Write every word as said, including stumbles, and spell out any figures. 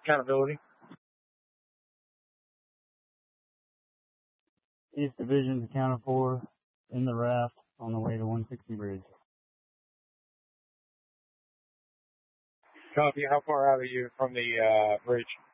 Accountability. East Division's accounted for in the raft on the way to one sixty Bridge. Copy. How far out are you from the uh, bridge?